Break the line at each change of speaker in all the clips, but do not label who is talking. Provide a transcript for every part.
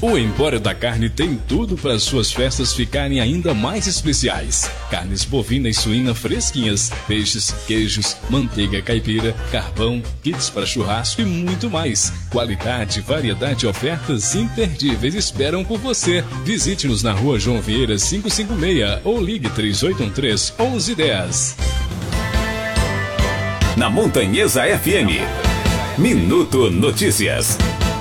O Empório da Carne tem tudo para suas festas ficarem ainda mais especiais. Carnes bovina e suína fresquinhas, peixes, queijos, manteiga caipira, carvão, kits para churrasco e muito mais. Qualidade, variedade e ofertas imperdíveis esperam por você. Visite-nos na Rua João Vieira 556 ou ligue 3813-1110.
Na Montanhesa FM, Minuto Notícias.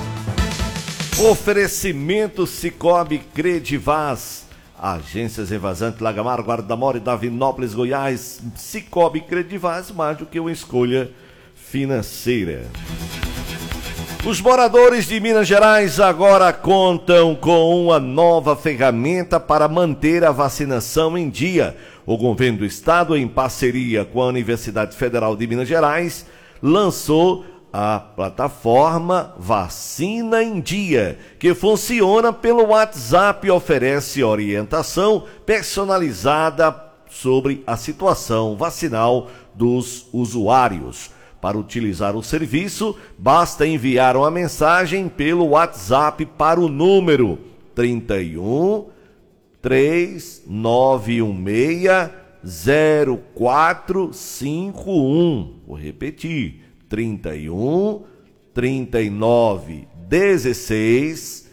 Oferecimento Cicobi Credivaz. Agências Evasante, Lagamar, Guarda-Mor e Davinópolis, Goiás. Cicobi Credivaz, mais do que uma escolha financeira. Os moradores de Minas Gerais agora contam com uma nova ferramenta para manter a vacinação em dia. O governo do estado, em parceria com a Universidade Federal de Minas Gerais, lançou a plataforma Vacina em Dia, que funciona pelo WhatsApp e oferece orientação personalizada sobre a situação vacinal dos usuários. Para utilizar o serviço, basta enviar uma mensagem pelo WhatsApp para o número 31 3916 0451. Vou repetir. 31 39 16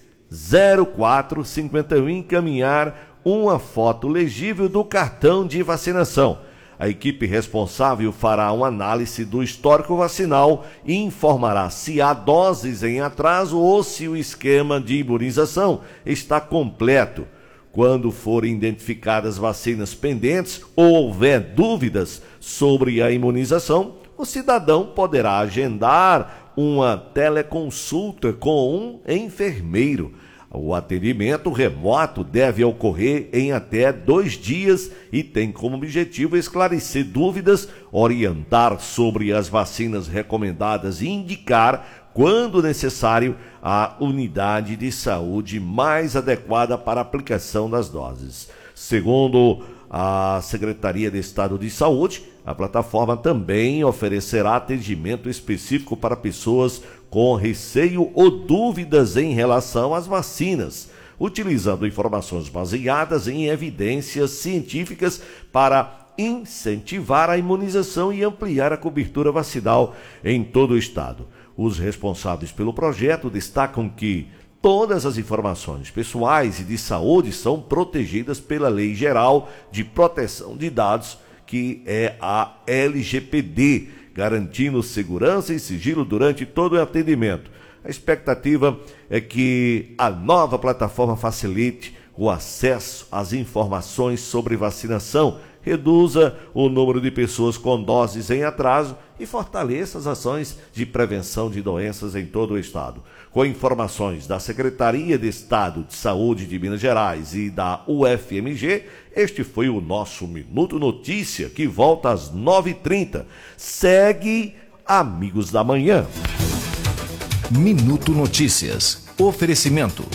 04 51, encaminhar uma foto legível do cartão de vacinação. A equipe responsável fará uma análise do histórico vacinal e informará se há doses em atraso ou se o esquema de imunização está completo. Quando forem identificadas vacinas pendentes ou houver dúvidas sobre a imunização, o cidadão poderá agendar uma teleconsulta com um enfermeiro. O atendimento remoto deve ocorrer em até 2 dias e tem como objetivo esclarecer dúvidas, orientar sobre as vacinas recomendadas e indicar, quando necessário, a unidade de saúde mais adequada para a aplicação das doses. Segundo a Secretaria de Estado de Saúde, a plataforma também oferecerá atendimento específico para pessoas com receio ou dúvidas em relação às vacinas, utilizando informações baseadas em evidências científicas para incentivar a imunização e ampliar a cobertura vacinal em todo o estado. Os responsáveis pelo projeto destacam que todas as informações pessoais e de saúde são protegidas pela Lei Geral de Proteção de Dados, que é a LGPD, garantindo segurança e sigilo durante todo o atendimento. A expectativa é que a nova plataforma facilite o acesso às informações sobre vacinação, reduza o número de pessoas com doses em atraso e fortaleça as ações de prevenção de doenças em todo o estado. Com informações da Secretaria de Estado de Saúde de Minas Gerais e da UFMG, este foi o nosso Minuto Notícia, que volta às 9h30. Segue Amigos da Manhã.
Minuto Notícias. Oferecimento